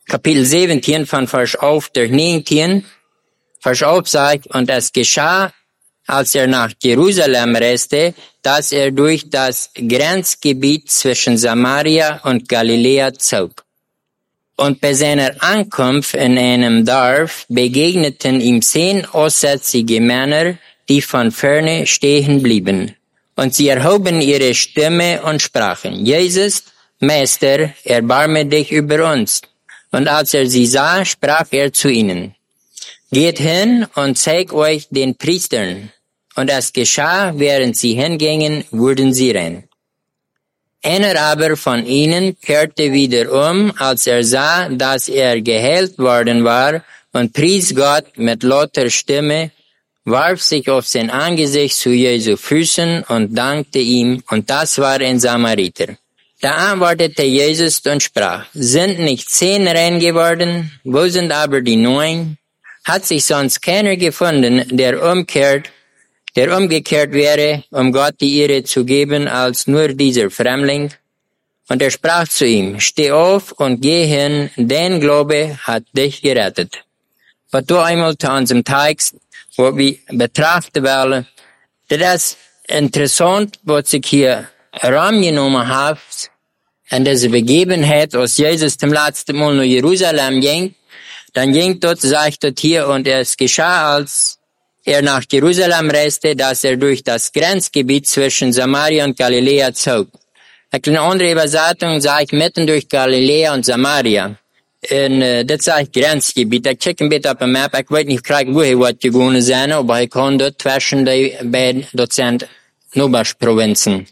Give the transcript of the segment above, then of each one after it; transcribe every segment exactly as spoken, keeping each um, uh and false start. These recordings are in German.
Kapitel siebzehn von Vers elf durch neunzehn. Vers elf sagt, und es geschah, als er nach Jerusalem reiste, dass er durch das Grenzgebiet zwischen Samaria und Galiläa zog. Und bei seiner Ankunft in einem Dorf begegneten ihm zehn aussätzige Männer, die von ferne stehen blieben. Und sie erhoben ihre Stimme und sprachen, Jesus, Meister, erbarme dich über uns. Und als er sie sah, sprach er zu ihnen, geht hin und zeigt euch den Priestern. Und es geschah, während sie hingingen, wurden sie rein. Einer aber von ihnen kehrte wieder um, als er sah, dass er geheilt worden war, und pries Gott mit lauter Stimme, warf sich auf sein Angesicht zu Jesu Füßen und dankte ihm, und das war ein Samariter. Da antwortete Jesus und sprach, sind nicht zehn rein geworden, wo sind aber die neun? Hat sich sonst keiner gefunden, der umkehrt, der umgekehrt wäre, um Gott die Ehre zu geben, als nur dieser Fremdling? Und er sprach zu ihm, steh auf und geh hin, dein Glaube hat dich gerettet. Was du einmal zu unserem Text, wo wir betrachten wollen, das ist interessant, was sich hier herangenommen hat, an diese Begebenheit, als Jesus zum letzten Mal nach Jerusalem ging. Dann ging dort, sagt dort hier, und es geschah, als er nach Jerusalem reiste, dass er durch das Grenzgebiet zwischen Samaria und Galiläa zog. Eine andere Übersetzung sagt, mitten durch Galiläa und Samaria. Und uh, das sagt Grenzgebiet. Ich check ein bisschen auf der Map. Ich weiß nicht, woher was gegangen sind, aber ich kann dort zwischen die beiden, dort sind Nachbarprovinzen.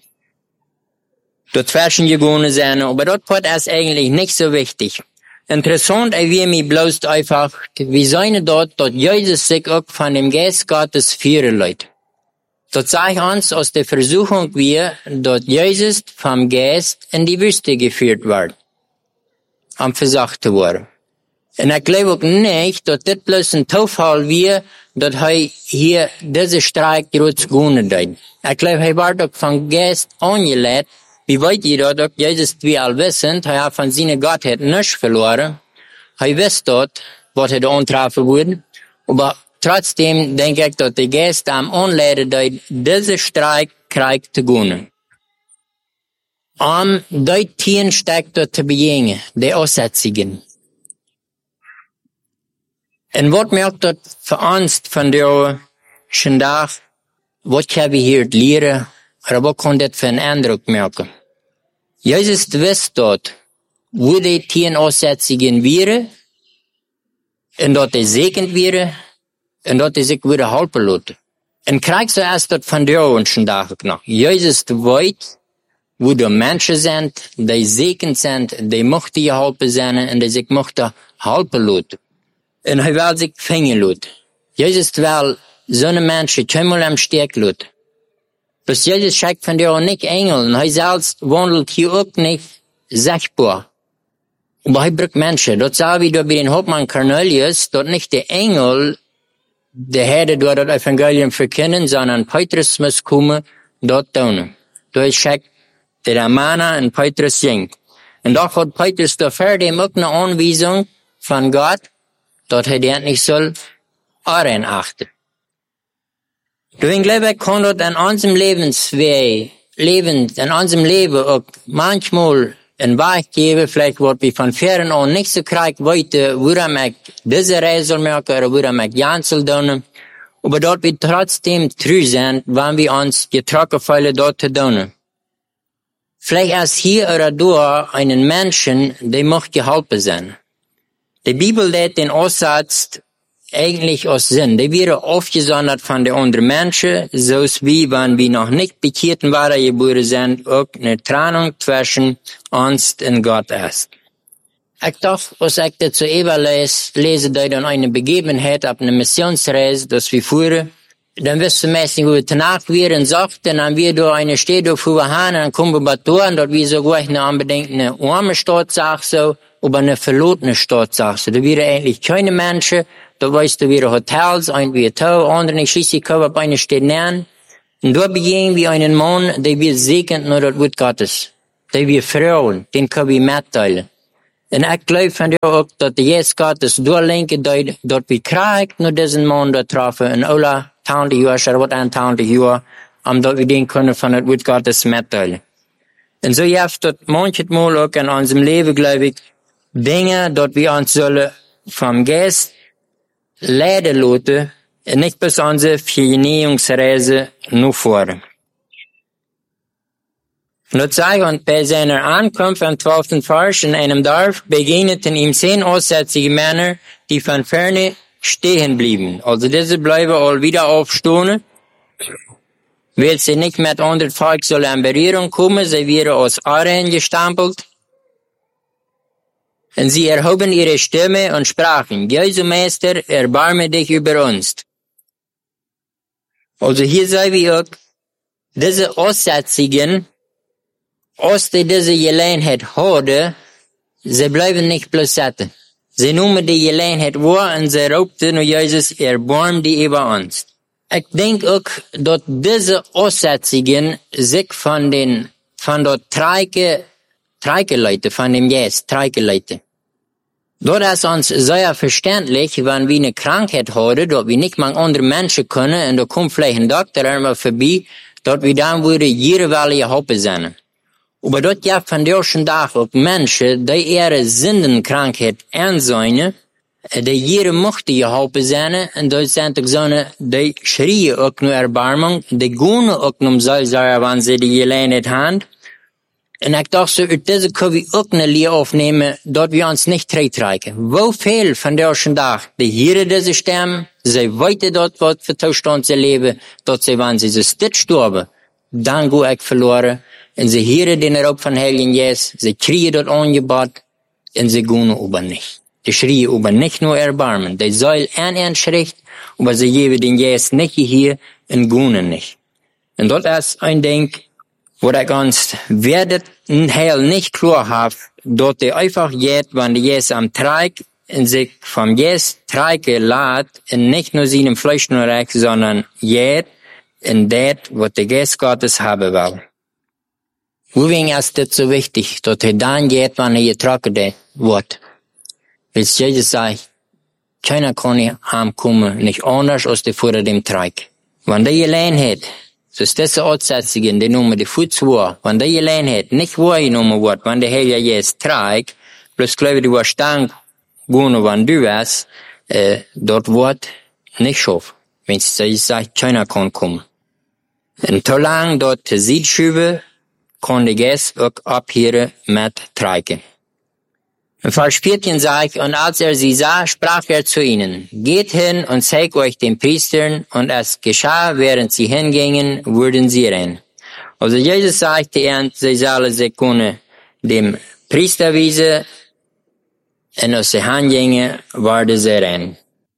Dort zwischen gegangen sind, aber dort war es eigentlich nicht so wichtig. Interessant, wie mir bloß einfach, wie seine dort, dort Jesus sich auch von dem Geist Gottes führen lässt. Dort zeigt uns aus der Versuchung, wie dort Jesus vom Geist in die Wüste geführt wird. Am versucht worden. Und ich glaube auch nicht, dass das bloß ein Zufall wie, dass er hier diese Streik gerade gewonnen hat. Ich glaube, er war doch vom Geist angelegt. Wie weit ihr dort, ob Jesus, wie all wissen, er hat von seiner Gottheit nichts verloren. Er weiß dort, was er da antreffen würde. Aber trotzdem denke ich, dass der Geist am anleitet, diese Streik kriegt zu gewinnen. Um die Tieren steckt dort zu begegnen, die Aussätzigen. Und was mir auch dort für uns von der Tag, was haben wir hier lernen, oder was kann das für einen Eindruck merken? Jesus wusste dort, wo die Tieren Aussätzigen wären, und dort die segend wären, und dort die sich wieder halten lassen. Und kriegst du erst dort von der Tag noch. Jesus weiß, wo die Menschen sind, die segend sind, die möchten geholfen sein, und die sich möchten halten lassen. Und er will sich finden lassen. Jesus will so eine Menschen keinmal am Steg lassen. Bis Jesus schickt von der auch nicht Engel, und er selbst wandelt hier auch nicht sichtbar. Aber er braucht Menschen. Dort sah wie dort bei den Hauptmann Cornelius, dort nicht der Engel, der hätte dort das Evangelium verkennen, sondern Petrus muss kommen, dort tun. Dort schickt der Amana und Petrus ging. Und doch hat Petrus dafür dem auch eine Anweisung von Gott, dort er der nicht soll, Ohren achten. Deswegen glaube ich, kann dort in unserem Lebensweg, Leben, in unserem Leben auch manchmal einen Weg geben, vielleicht wird wir von fern an nicht so kriegen, weiter, woran ich diese Reise machen, oder woran ich ganz soll tun. Aber dort wird trotzdem treu sein, wenn wir uns getroffen fühlen, dort zu tun. Vielleicht erst hier oder da einen Menschen, der möchte geholfen sein. Die Bibel lädt den Aussatz eigentlich aus Sinn. Der wäre aufgesondert von den anderen Menschen, so wie wenn wir noch nicht bekehrt waren, geboren sind, auch eine Trennung zwischen uns und Gott ist. Ich dachte, was ich dazu eben lese, lese da dann eine Begebenheit auf einer Missionsreise, das wir fuhren. Dann wirst du meistens, wo wir danach wären, sagt, dann wir da eine Städte, wo wir haben, dann kommen wir bei Toren, dort wie so gleich eine unbedingt eine arme Stadt, sag so, aber eine verlorene Stadt, sag so. Da wäre eigentlich keine Menschen, da weißt du, wieder Hotels, ein wie Tau, andere nicht schließlich kommen auf eine Stadt nähen. Und da begegnen wir einen Mann, der wir segnen nur das Wort Gottes. Der wir Frauen, den können wir mitteilen. En ik geloof van jou ook dat de Jezus gaat dus doorlenken dat, dat we krijgen naar deze man dat treffen in alle twintig jaar, er wordt een twintig jaar, omdat we den kunnen van het woord Gottes mitteilen. En zo heeft dat manchmal ook in ons leven, geloof ik, dingen dat we ons zullen vom Geest leiden laten en niet bis onze Vernieuwungsreise naar voren. En dat zei, und bei seiner Ankunft am zwölften Vers in einem Dorf begegneten ihm zehn aussätzige Männer, die von ferne stehen blieben. Also diese bleiben all wieder aufstehen, weil sie nicht mit anderen Volk sollen in Berührung kommen, sie werden aus Aachen gestampelt. Und sie erhoben ihre Stimme und sprachen, Jesu Meister, erbarme dich über uns. Also hier sehen wir auch, diese Aussätzigen, als die diese Gelegenheit hadden, sie bleiben nicht bloß sitzen. Sie nahmen die Gelegenheit wahr und sie raubten nur Jesus, erbarm die über uns. Ich denke auch, dass diese Aussätzigen sich von den, von der Treike, Treike Leute, von dem Jesus, Treike Leute. Das ist uns sehr verständlich, wenn wir eine Krankheit haben, dass wir nicht mal andere Menschen können, und da kommt vielleicht ein Doktor einmal vorbei, dass wir dann würde jede Weile geholfen sein. Aber dort ja von der ersten Tag auch Menschen, die ihre Sündenkrankheit ansehen, die jede mochte geholfen sein, und dort sind auch so, die schrien auch nur Erbarmung, die gehen auch nur um Seelsorge, wenn sie die Gelegenheit haben. Und ich dachte so, uit deze können wir auch eine Lehre aufnehmen, dass wir uns nicht treitreiken. Wo viel von der ersten Tag, die hier diese sterben, sie weiter dort, was für Zustand sie leben, dass sie, wenn sie sich dit sterben, dann go ich verloren. Und sie hören den Raub von Heiligen Jesus, sie kriegen dort Angebot, und sie gehen aber nicht. Die schrien aber nicht nur Erbarmen, die soll ein ein Schritt, aber sie geben den Jesus nicht hier und gehen nicht. Und dort ist ein Ding, wo ich uns werdet ein Heil nicht klar haben, dass die einfach geht, wenn die Jesus am Treik und sich vom Jesus Treike lädt, und nicht nur seinem Fleisch nur recht, sondern geht in das, was der Geist Gottes haben will. Weswegen ist das so wichtig, dass er dann geht, wenn er getrocknet wird? Weil Jesus sagt, keiner kann nicht heimkommen, nicht anders als der vor dem Treik. Wenn der Gelegenheit, so ist diese Aussätzigen, die Nummer die Fußwohr, wenn die Gelegenheit nicht wahrgenommen wird, wenn der Heilige Jesus Treik, bloß glaube ich, du wirst dann gehen, wenn du wirst, äh, dort wird nicht schaffen. Wenn sie sagt, keiner kann kommen. Und so lange dort sieht schübe, kann der Geist auch abhören mit Treiken. Im Vers vierzehn sagt, und als er sie sah, sprach er zu ihnen, geht hin und zeigt euch den Priestern, und es geschah, während sie hingingen, wurden sie rein. Also Jesus sagte ihnen, sie sollen sich können dem Priester wiesen, und als sie hingingen, wurden sie rein.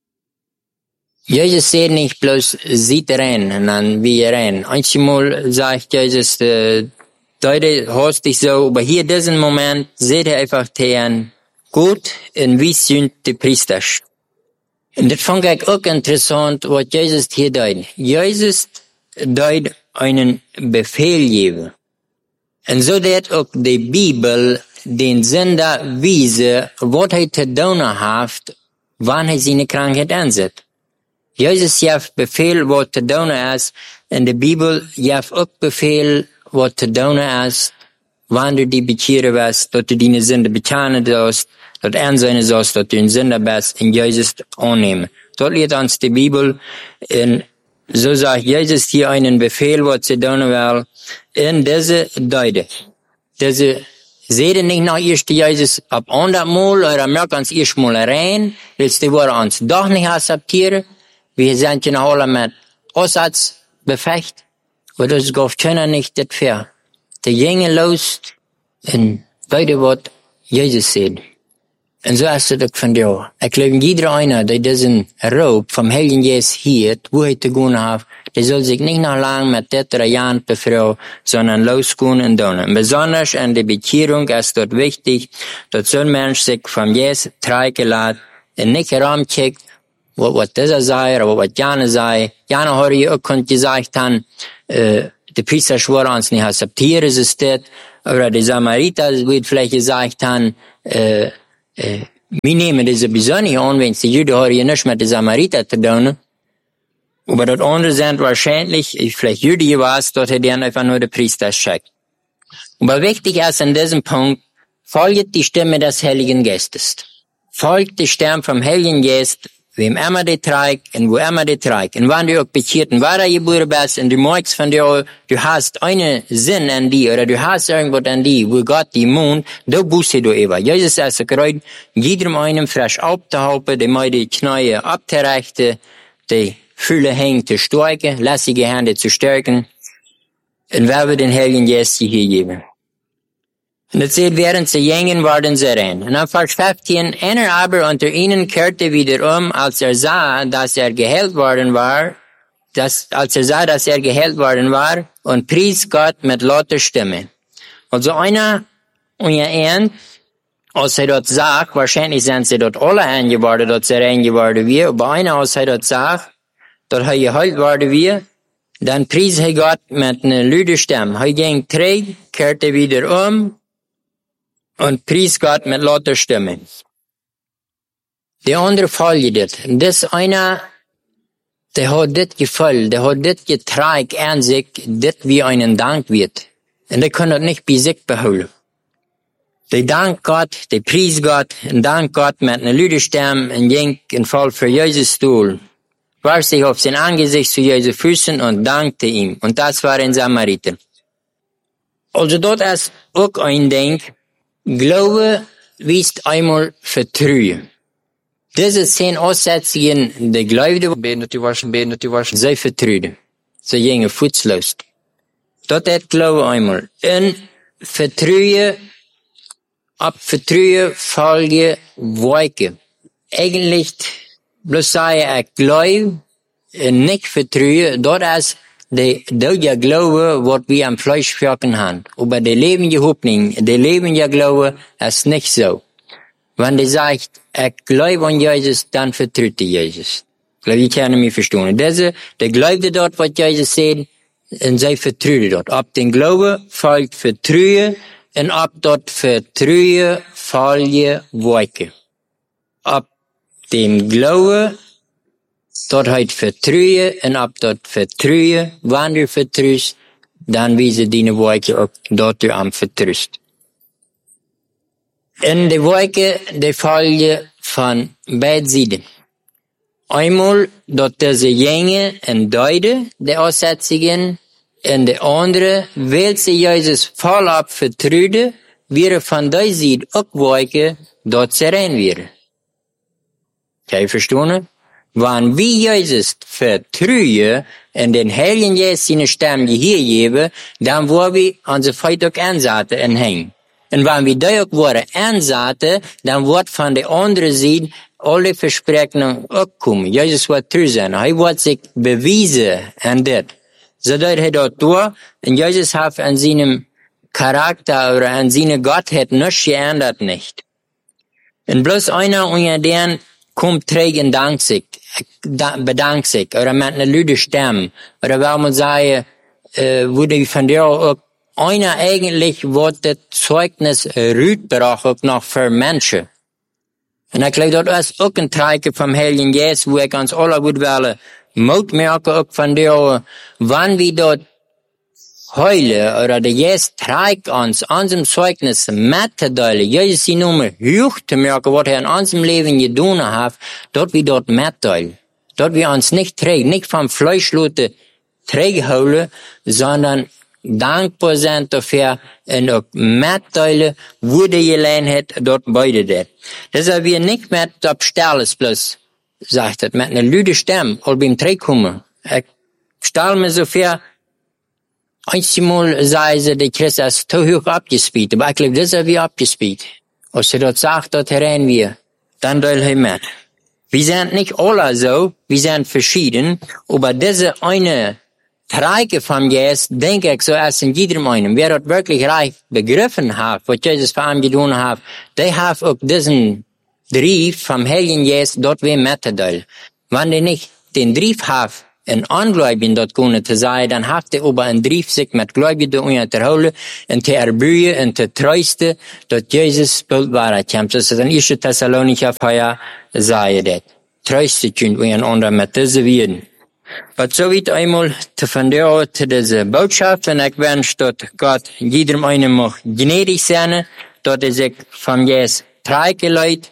Jesus sagt nicht bloß, sieht rein, und dann wie rein. Manchmal sagt Jesus, äh, Leute, hast dich so, aber hier diesen Moment seht ihr einfach den gut und wie sind die Priester. Und das fand ich auch interessant, was Jesus hier deut. Jesus deut einen Befehl geben. Und so deut auch die Bibel den Sünder wiese, was er zu tun hat, wann er seine Krankheit ansetzt. Jesus gibt Befehl, was zu tun ist, und die Bibel gibt auch Befehl, was zu tun ist, wann du die bekehren wirst, dass du deine Sünde bekennen sollst, dass du ansehen sollst, dass du ein Sünder bist, und Jesus annehmen. Dort lehrt uns die Bibel, und so sagt Jesus hier einen Befehl, was zu tun will, in diese Deute. Diese, seht nicht nach erst Jesus ab hundertmal, oder merkt uns erstmal rein, willst du uns doch nicht akzeptieren, wir sind ja noch alle mit Aussatz befecht. Aber das gab keiner nicht das fair. Der Jünger los und weiter was Jesus sagt. Und so ist es auch von dir. Ich glaube, jeder einer, der diesen Raub vom Heiligen Jesus hier, wo er zu gehen hat, der soll sich nicht noch lang mit der oder Jahren befreien, sondern losgehen und tun. Besonders an der Bekehrung ist dort wichtig, dass so ein Mensch sich vom Jesus treiben lässt und nicht herumcheckt, was, was dieser sei, oder was Jana sei. Jana hat ja auch gesagt, dann, äh, die Priester schworen uns nicht akzeptieren, es ist das. Oder die Samariter wird vielleicht gesagt haben, äh, äh, wir nehmen diese besonders an, wenn die Juden haben ja nicht mit den Samariter zu tun. Aber das andere sind wahrscheinlich, vielleicht Juden gewesen, dort hat er einfach nur der Priester schickt. Aber wichtig ist an diesem Punkt, folgt die Stimme des Heiligen Geistes. Folgt die Stimme vom Heiligen Geist, wem immer die trägt und wo immer die trägt. Und wenn du auch bekehrt und wahrer geboren bist und du merkst von dir, du hast einen Sinn an dir oder du hast irgendwas an dir, wo Gott die Mond, da buße du über. Jesus ist so gereit, jedem einen frisch aufzuhalten, die mal die Knie abzurechten, die Fühle hängen zu stärken, lässige Hände zu stärken. Und wer wird den Heiligen Geist hier geben? Und es steht, während sie gingen, waren sie rein. Und dann Vers fünfzehn, einer aber unter ihnen kehrte wieder um, als er sah, dass er geheilt worden war, dass, als er sah, dass er geheilt worden war, und pries Gott mit lauter Stimme. Also einer, und ihr Ernst, als er dort sagt, wahrscheinlich sind sie dort alle eingeworden, dort sie reingeworden wir, aber einer, als er dort sagt, dort er geheilt worden wir, dann pries er Gott mit einer lauten Stimme. Er ging träge, kehrte wieder um, und pries Gott mit lauter Stimme. Der andere folgt das. Das einer, der hat das Gefühl, der hat das getragen an sich, das wie einen Dank wird. Und der kann das nicht bei sich behalten. Der dankt Gott, der pries Gott, und dankt Gott mit einer lauten Stimme, und ging in Fall für Jesus Stuhl, warf sich auf sein Angesicht zu Jesu Füßen und dankte ihm. Und das war ein Samariter. Also dort ist auch ein Ding, Glaube wiest einmal Vertrauen. Diese zehn Aussetzungen, der Glaube, sei Vertrauen. Sie gingen fußlos. Dort hat Glaube einmal. Und Vertrauen, ab Vertrauen folge Wolke. Eigentlich, bloß sei ich Glaube, nicht Vertrauen, dort ist de der Glaube, was wir am Fleisch wirken haben. Aber der lebende Hoffnung, der lebende Glaube ist nicht so. Wenn der sagt, ich glaube an Jesus, dann vertraut Jesus. Ich glaube, ich kann mich verstehen. Diese, der glaubt dort, was Jesus sagt, und sie vertraut dort. Ab dem Glaube folgt Vertrauen, und ab dort Vertrauen folge Wolke. Ab dem Glaube dort halt Vertrauen, und ab dort Vertrauen, wenn du vertraust, dann wiese deine Wolke auch dort du am vertraust. In der Wolke, die Folge von beiden Seiten. Einmal dort diese Jenge und Deute, die Aussetzungen, und der andere, weil sie Jesus voll ab vertraute, wäre von der Seite auch Wolke dort rein wäre. Kann ich verstehen? Wenn wir Jesus vertrauen und den Heiligen Geist seine Stimme hier geben, dann wollen wir unsere Feit auch ansetzen und hängen. Und wenn wir da auch wollen ansetzen, dann wird von der anderen Seite alle Versprechungen auch kommen. Jesus wird treu sein. Er wird sich beweisen an das. So dass er dort durch, und Jesus hat an seinem Charakter oder an seiner Gottheit nichts geändert nicht. Und bloß einer unter denen kommt träge und dankt sich, bedankt sich, oder mit einer lauten Stimme, oder wenn man sagen, äh, wurde von der auch einer eigentlich, wird das Zeugnis rüht braucht, noch für Menschen. Und ich glaube, das ist auch ein Treiber vom Heiligen Geist, wo ich uns alle gut will, Mut merken auch von der, wann wir dort heulen, oder der Geist trägt uns, unserem Zeugnis mitzuteilen, Jesus die Nummer hoch zu merken, was er in unserem Leben getan hat, dort wir dort mitteilen. Dort wir uns nicht trägen, nicht vom Fleischlote trägen holen, sondern dankbar sind dafür und auch mitteilen, wo der gelernt hat, dort beide das. Deshalb wir nicht mit abstellen, bloß, sagt er, mit einer lauten Stimme, all beim Trägkommen. Ich stelle mir so viel, einmal sagen sie, der Christ ist zu hoch abgespielt, aber ich glaube, das ist wie abgespielt. Als sie dort sagt, dort herein wir, dann soll er mit. Wir sind nicht alle so, wir sind verschieden, aber diese eine Träge vom Geist, denke ich, so ist in jedem einen. Wer dort wirklich reich begriffen hat, was Jesus für ihn getan hat, der hat auch diesen Brief vom Heiligen Geist dort wie mitteilen. Wenn der nicht den Brief hat, en ongläubigen dort kunnen te zijn, dan heeft hij over een brief zich met gläubigen om te houden en te erbeuien en te troosten dat Jezus spult waarheid komt. Dus in eerste Thessalonicher vier zei dat. Troostet je einander met deze woorden. Wat zo weit einmal te vandaar te deze boodschap en ik wens dat God iedereen einen mag gnädig zijn, dat hij zich van Jezus treiken leidt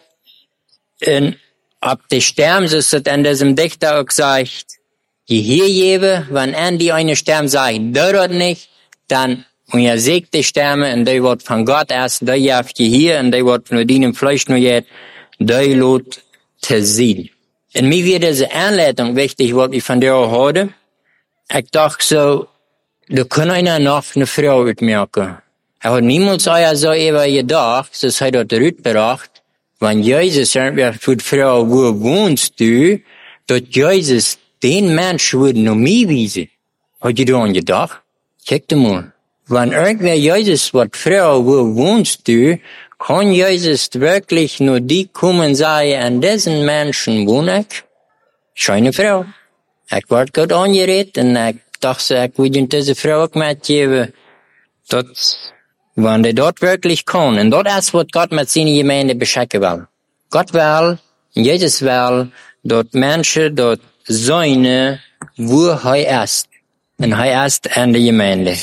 en op de sterm, zoals het in diesem Dichter ook zegt, die hier geben, wenn an die eine sterben, sagt, der dort nicht, dann, und ihr seht die sterben, und die wird von Gott erst, die jaft je hier, und die wird nur deinem Fleisch nur jet, die lot te zien. En mir wird diese Anleitung wichtig, was ich von dir heute. Ich dachte so, da kann einer noch eine Frau utmerken. Er hat niemals euer so ever gedacht, so sei dort rütbedacht, wenn Jesus irgendwie für die Frau, wo wohnst du, dass Jesus den Mensch würde noch mehr wiesen. Hat ihr daran gedacht? Check dir mal. Wenn irgendwer Jesus wird Frau, wo wohnst du, kann Jesus wirklich nur die kommen sagen, an diesen Menschen wohne ich? Schöne Frau. Ich werd Gott angeredet und ich dachte, ich würde diese Frau auch mitgeben. Das, wenn die dort wirklich kann. Und das ist, was Gott mit seiner Gemeinde beschenken will. Gott will, Jesus will, dass Menschen dort sein, wo er ist. Und er ist in der Gemeinde.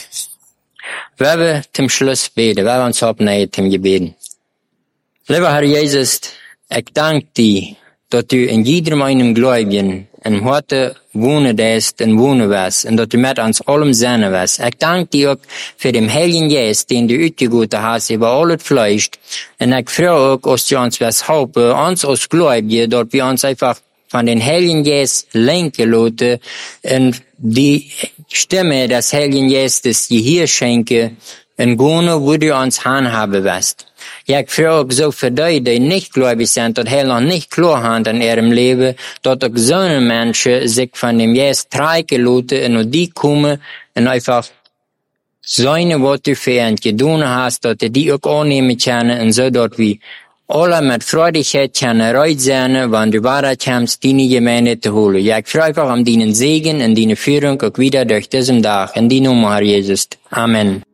Wir werden zum Schluss beten. Wir werden uns abnehmen zum Gebeten. Lieber Herr Jesus, ich danke dir, dass du in jedem meinem Gläubigen in heute wohnen lässt und wohnen wirst und dass du mit uns allem sein wirst. Ich danke dir auch für den Heiligen Geist, den du ausgegossen hast über alles Fleisch. Und ich freue auch, dass du uns was helfen, uns als Gläubige, dass wir uns einfach von den Heiligen Geist lenken lassen und die Stimme des Heiligen Geistes dir hier schenken und gehen, wo du uns handhaben wirst. Ja, ich freue auch so für die, die nicht gläubig sind, und noch nicht klar haben in ihrem Leben, dass auch so eine Menschen sich von dem Jesus treiben lassen und die kommen und einfach seine Worte für ihn getan hast, dass die auch annehmen können und so, dass wir alle mit Freudigkeit können reut sein, wenn du Wahrheit kommst, deine Gemeinde zu holen. Ja, ich freue einfach um deinen Segen und deine Führung auch wieder durch diesen Tag. In die Nummer, Herr Jesus. Amen.